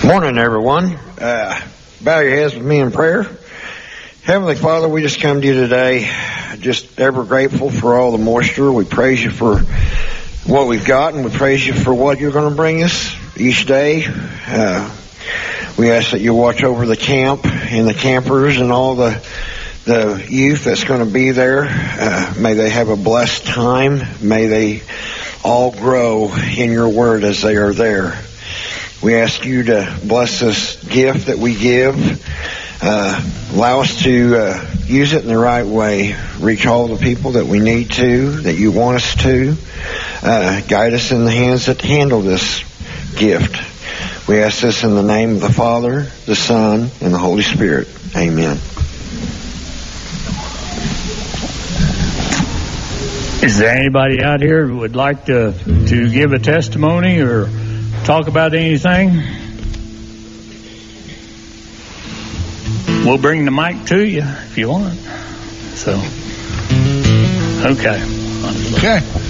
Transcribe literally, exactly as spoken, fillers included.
Morning, everyone. Uh, bow your heads with me in prayer. Heavenly Father, we just come to you today just ever grateful for all the moisture. We praise you for what we've got, and we praise you for what you're going to bring us each day. Uh, we ask that you watch over the camp and the campers and all the the youth that's going to be there. Uh, may they have a blessed time. May they all grow in your word as they are there. We ask you to bless this gift that we give. Uh, allow us to uh, use it in the right way. Reach all the people that we need to, that you want us to. Uh, guide us in the hands that handle this gift. We ask this in the name of the Father, the Son, and the Holy Spirit. Amen. Is there anybody out here who would like to, to give a testimony or talk about anything? We'll bring the mic to you if you want. So, okay. Okay.